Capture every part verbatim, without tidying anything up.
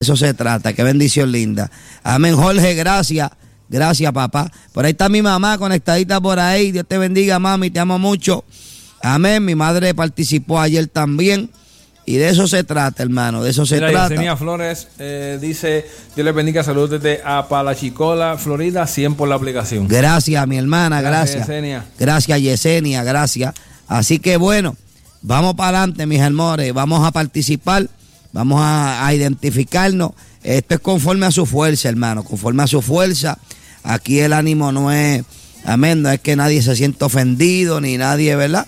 eso se trata. Qué bendición linda. Amén, Jorge, gracias. Gracias, papá. Por ahí está mi mamá conectadita por ahí. Dios te bendiga, mami, te amo mucho. Amén. Mi madre participó ayer también. Y de eso se trata, hermano. De eso se Mira, trata. Yesenia Flores eh, dice: Dios le bendiga, saludos desde Apalachicola, Florida, cien por la aplicación. Gracias, mi hermana, gracias. Gracias, Yesenia. Gracias, Yesenia, gracias. Así que bueno, vamos para adelante, mis hermanos. Vamos a participar. Vamos a, a identificarnos. Esto es conforme a su fuerza, hermano. Conforme a su fuerza. Aquí el ánimo no es, amén, no es que nadie se sienta ofendido, ni nadie, ¿verdad?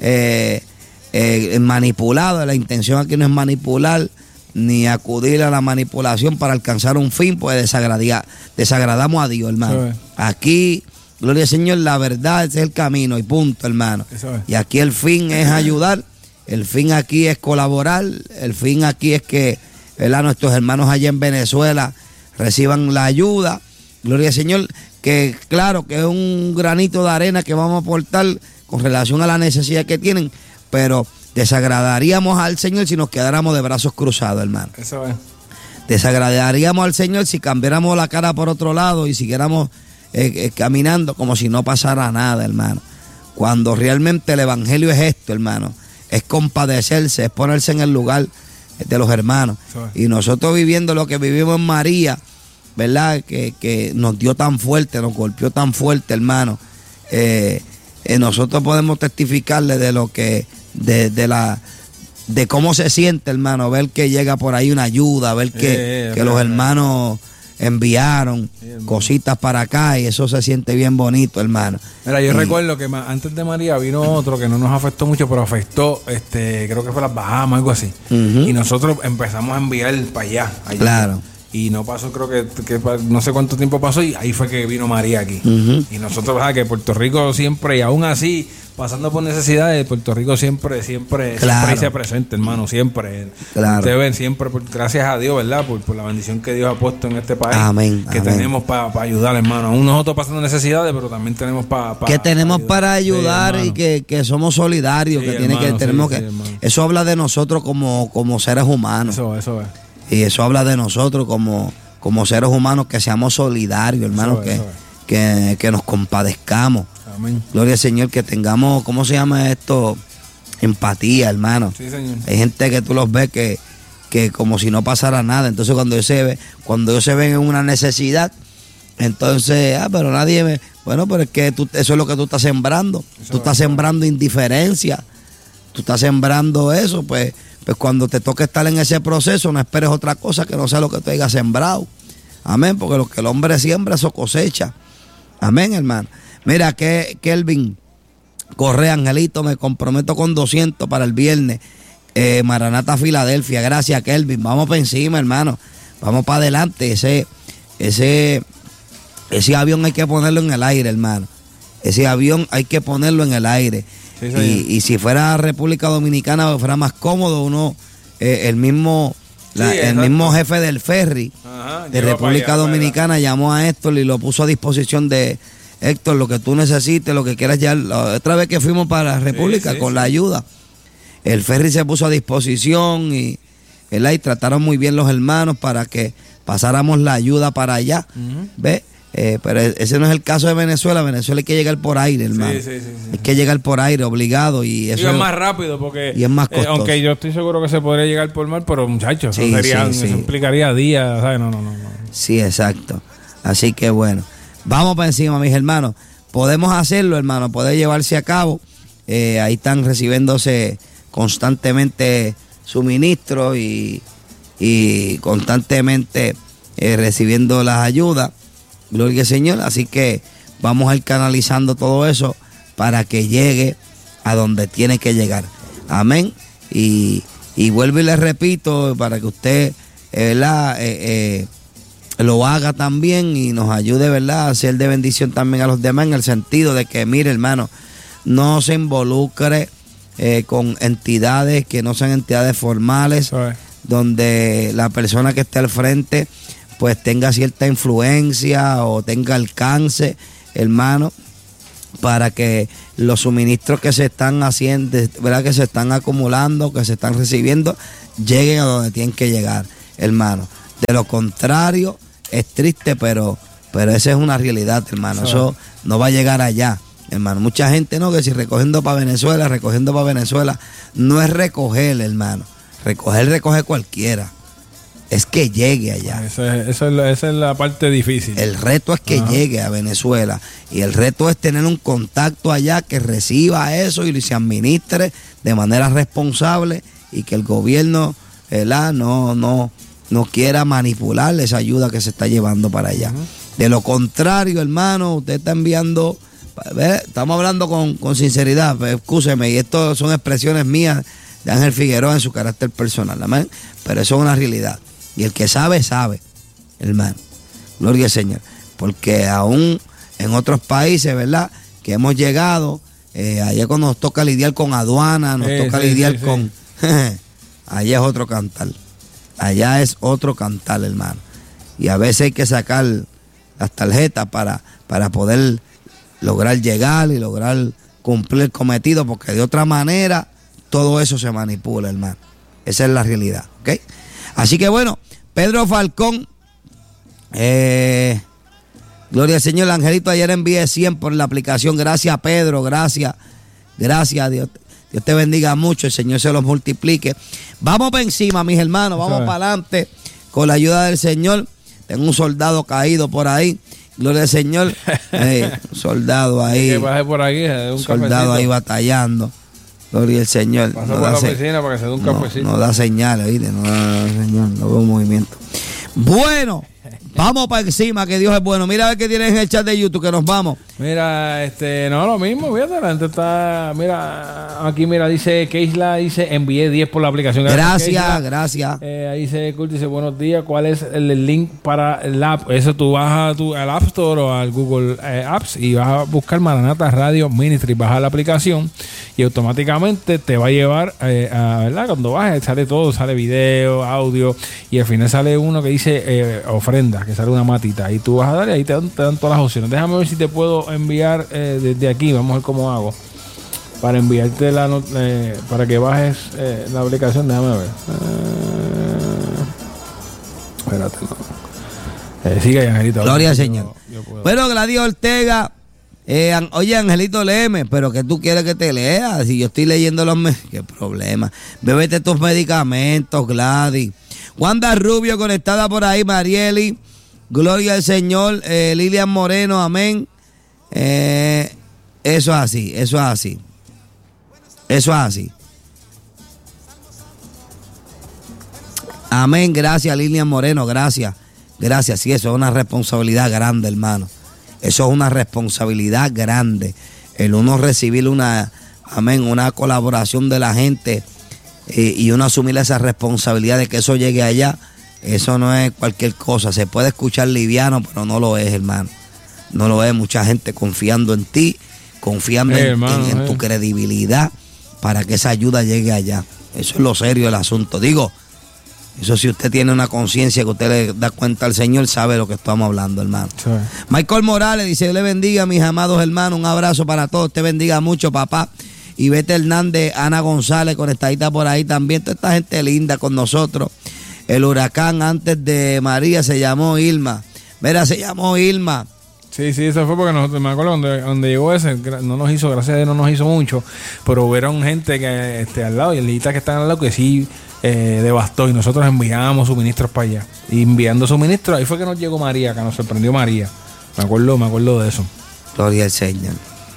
Eh, eh, manipulado. La intención aquí no es manipular, ni acudir a la manipulación para alcanzar un fin, pues desagradia, desagradamos a Dios, hermano. Eso es. Aquí, gloria al Señor, la verdad es el camino y punto, hermano. Eso es. Y aquí el fin es ayudar, el fin aquí es colaborar, el fin aquí es que, ¿verdad?, nuestros hermanos allá en Venezuela reciban la ayuda. Gloria al Señor, que claro que es un granito de arena que vamos a aportar con relación a la necesidad que tienen, pero desagradaríamos al Señor si nos quedáramos de brazos cruzados, hermano. Eso es. Desagradaríamos al Señor si cambiáramos la cara por otro lado y siguiéramos eh, eh, caminando como si no pasara nada, hermano. Cuando realmente el evangelio es esto, hermano, es compadecerse, es ponerse en el lugar de los hermanos. Y nosotros viviendo lo que vivimos en María, ¿verdad? Que, que nos dio tan fuerte, nos golpeó tan fuerte, hermano. Eh, eh, nosotros podemos testificarle de lo que, de, de la, de cómo se siente, hermano, ver que llega por ahí una ayuda, ver que, Eh, que los hermanos enviaron Sí, hermano. cositas para acá y eso se siente bien bonito, hermano. Mira, yo Y- recuerdo que ma- antes de María vino otro que no nos afectó mucho, pero afectó, este, creo que fue las Bahamas, algo así. Ujú. Y nosotros empezamos a enviar para allá. allá. Claro. Y no pasó, creo que, que pa- no sé cuánto tiempo pasó y ahí fue que vino María aquí. Ujú. Y nosotros, ¿verdad? Que Puerto Rico siempre, y aún así, pasando por necesidades, Puerto Rico siempre, siempre, Claro. siempre se presente, hermano, siempre. Claro. Ustedes ven siempre, por- gracias a Dios, ¿verdad? Por, por la bendición que Dios ha puesto en este país. Amén, Que amén. tenemos para ayudar, hermano. Aún nosotros pasando necesidades, pero también tenemos para... que tenemos para ayudar Sí, y que, que somos solidarios, Sí, que tiene hermano, que tenemos sí, que sí, hermano. eso habla de nosotros como, como seres humanos. Eso, eso es. Y eso habla de nosotros como, como seres humanos, que seamos solidarios, hermano, Eso es, que, eso que, que nos compadezcamos. Amén. Gloria al Señor, que tengamos, ¿cómo se llama esto? Empatía, hermano. Sí, señor. Hay gente que tú los ves que, que como si no pasara nada. Entonces cuando ellos se ve, cuando ellos se ven en una necesidad, entonces, ah, pero nadie me. Bueno, pero es que tú, eso es lo que tú estás sembrando. Eso tú es, estás eso es. sembrando indiferencia. Tú estás sembrando eso, pues, pues cuando te toque estar en ese proceso, no esperes otra cosa que no sea lo que tú hayas sembrado. Amén, porque lo que el hombre siembra, eso cosecha. Amén, hermano. Mira, que Kelvin Correa, Angelito, me comprometo con doscientos para el viernes. Eh, Maranata, Filadelfia. Gracias, Kelvin. Vamos para encima, hermano. Vamos para adelante. Ese, ese, ese avión hay que ponerlo en el aire, hermano. Ese avión hay que ponerlo en el aire. Sí, señor. y, y si fuera República Dominicana, fuera más cómodo uno, eh, el mismo, la- Sí, el exacto. mismo jefe del ferry Ajá, de lleva República para allá, Dominicana llamó a Héctor y lo puso a disposición de Héctor, lo que tú necesites, lo que quieras ya. La otra vez que fuimos para la República sí, con sí. la ayuda, el ferry se puso a disposición y, ¿verdad? Y trataron muy bien los hermanos para que pasáramos la ayuda para allá. Ujú. ¿Ves? Eh, pero ese no es el caso de Venezuela. Venezuela hay que llegar por aire, hermano. Sí, sí, sí, sí. Hay que llegar por aire, obligado. Y eso Digo, es más rápido porque y es más eh, costoso. aunque yo estoy seguro que se podría llegar por mar, pero muchachos, Sí, eso sería, sí, sí. eso implicaría días, ¿sabes? No, no, no, no. Sí, exacto. Así que bueno, vamos para encima, mis hermanos. Podemos hacerlo, hermano, puede llevarse a cabo. Eh, ahí están recibiéndose constantemente suministros y, y constantemente eh, recibiendo las ayudas. Gloria al Señor. Así que vamos a ir canalizando todo eso para que llegue a donde tiene que llegar. Amén. Y, y vuelvo y le repito para que usted, eh, ¿verdad? Eh, eh, lo haga también y nos ayude, ¿verdad?, a ser de bendición también a los demás, en el sentido de que, mire, hermano, no se involucre eh, con entidades que no sean entidades formales, Eso es. donde la persona que esté al frente pues tenga cierta influencia o tenga alcance, hermano, para que los suministros que se están haciendo, ¿verdad?, que se están acumulando, que se están recibiendo, lleguen a donde tienen que llegar, hermano. De lo contrario, es triste, pero, pero esa es una realidad, hermano. Sí. Eso no va a llegar allá, hermano. Mucha gente, no, que si recogiendo para Venezuela, recogiendo para Venezuela, no es recoger, hermano. Recoger, recoge cualquiera. Es que llegue allá. Eso es, eso es la, esa es la parte difícil. El reto es que Ajá. llegue a Venezuela. Y el reto es tener un contacto allá que reciba eso y se administre de manera responsable y que el gobierno, ¿verdad? no, no, no quiera manipular esa ayuda que se está llevando para allá. Uh-huh. De lo contrario, hermano, usted está enviando, ¿ve? Estamos hablando con, con sinceridad, excúseme, y esto son expresiones mías de Ángel Figueroa en su carácter personal, amén. Pero eso es una realidad. Y el que sabe, sabe, hermano. Gloria al Señor. Porque aún en otros países, ¿verdad? Que hemos llegado, eh, allá cuando nos toca lidiar con aduana, nos sí, toca sí, lidiar sí, con... Sí. Allá es otro cantar. Allá es otro cantar, hermano. Y a veces hay que sacar las tarjetas para, para poder lograr llegar y lograr cumplir el cometido, porque de otra manera todo eso se manipula, hermano. Esa es la realidad, ¿ok? Así que bueno, Pedro Falcón, eh, gloria al Señor, Angelito, ayer envié cien por la aplicación. Gracias, Pedro, gracias, gracias, Dios, Dios te bendiga mucho, el Señor se los multiplique. Vamos para encima, mis hermanos, vamos para adelante con la ayuda del Señor. Tengo un soldado caído por ahí, gloria al Señor, eh, un soldado ahí, que baje por aquí, un soldado cafecito. Ahí batallando. Gloria al Señor. Pasó por la oficina para que se dé un no, cafecito. No da señales, ¿viste? No da señal, no veo movimiento. Bueno, vamos para encima, que Dios es bueno. Mira a ver qué tienes en el chat de YouTube, que nos vamos. Mira, este, no, lo mismo, fíjate, la gente está, mira, aquí mira, dice Keisla, dice, envié diez por la aplicación. Gracias, gracias. gracias. Eh, ahí dice Kurt, dice, buenos días, ¿cuál es el, el link para el app? Eso tú vas a tu, al App Store o al Google eh, Apps y vas a buscar Maranata Radio Ministry, baja la aplicación y automáticamente te va a llevar eh, a, ¿verdad? Cuando bajes sale todo, sale video, audio y al final sale uno que dice eh, ofrenda, que sale una matita y tú vas a dar y ahí te dan, te dan todas las opciones. Déjame ver si te puedo enviar eh, desde aquí, vamos a ver cómo hago para enviarte la eh, para que bajes eh, la aplicación. Déjame ver, eh, espérate, no. eh, sigue Angelito. Gloria al Señor. Yo, yo bueno, Gladys Ortega, eh, oye, Angelito, léeme, pero que tú quieres que te lea, si yo estoy leyendo los me qué problema, bébete tus medicamentos, Gladys. Wanda Rubio conectada por ahí, Marieli, gloria al Señor, eh, Lilian Moreno, amén. Eh, eso es así, eso es así. Eso es así. Amén, gracias Lilian Moreno, gracias. Gracias, sí, eso es una responsabilidad grande, hermano. Eso es una responsabilidad grande. El uno recibir una, amén, una colaboración de la gente eh, y uno asumir esa responsabilidad de que eso llegue allá, eso no es cualquier cosa. Se puede escuchar liviano, pero no lo es, hermano. No lo es. Mucha gente confiando en ti, confiando eh, en, hermano, en, en tu credibilidad para que esa ayuda llegue allá. Eso es lo serio del asunto. Digo, eso si usted tiene una conciencia que usted le da cuenta al Señor, sabe de lo que estamos hablando, hermano. Sí. Michael Morales dice, Dios le bendiga, mis amados hermanos, un abrazo para todos, te bendiga mucho, papá. Y Bete Hernández, Ana González, conectadita por ahí también, toda esta gente linda con nosotros. El huracán antes de María se llamó Irma. Mira, se llamó Irma. Sí, sí, eso fue porque nosotros, me acuerdo donde, donde llegó ese, no nos hizo, gracias a Dios no nos hizo mucho, pero hubieron gente que este, al lado, y el que están al lado que sí eh, devastó, y nosotros enviamos suministros para allá. Y enviando suministros, ahí fue que nos llegó María, que nos sorprendió María. Me acuerdo, me acuerdo de eso. Gloria al Señor.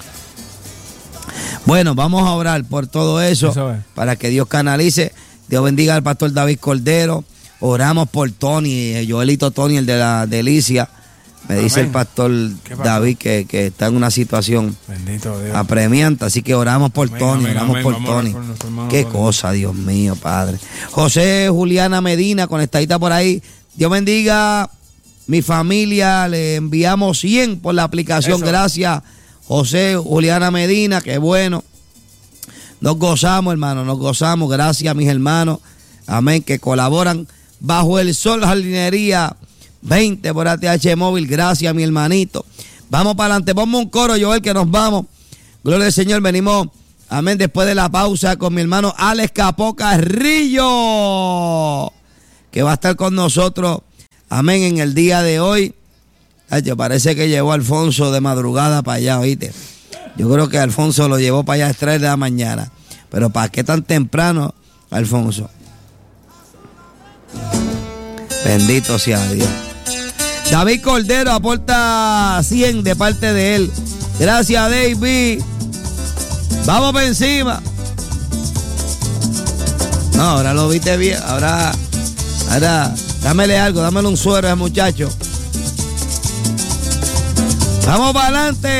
Bueno, vamos a orar por todo eso, eso para que Dios canalice. Dios bendiga al pastor David Cordero. Oramos por Tony, Joelito Tony, el de la delicia. Me Amén. Dice el pastor David que, que está en una situación bendito Dios. Apremiante, así que oramos por Amén, Tony, amén, oramos amén. por Vamos Tony. Por Qué Tony. cosa, Dios mío, Padre. José Juliana Medina, conectadita por ahí. Dios bendiga mi familia, le enviamos cien por la aplicación. Eso. Gracias, José Juliana Medina, qué bueno. Nos gozamos, hermano, nos gozamos. Gracias, mis hermanos. Amén, que colaboran bajo el sol jardinería veinte por A T H Móvil. Gracias, mi hermanito. Vamos para adelante. Vamos un coro, Joel, que nos vamos. Gloria al Señor. Venimos, amén, después de la pausa con mi hermano Alex Capó Carrillo, que va a estar con nosotros amén, en el día de hoy. Ay, parece que llevó a Alfonso de madrugada para allá, ¿oíste? Yo creo que Alfonso lo llevó para allá a las tres de la mañana. Pero ¿para qué tan temprano, Alfonso? Bendito sea Dios. David Cordero aporta cien de parte de él. Gracias, David. Vamos por encima. No, ahora lo viste bien. Ahora, ahora, dámele algo, dámele un suero a ese muchacho. Vamos para adelante.